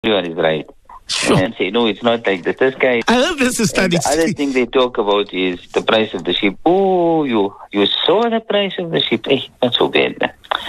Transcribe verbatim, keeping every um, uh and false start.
everyone is right. Sure. And say, no, it's not like this. This guy... I heard there's a study. The other thing they talk about is the price of the sheep. Oh, you you saw the price of the sheep. Hey, not so bad, man.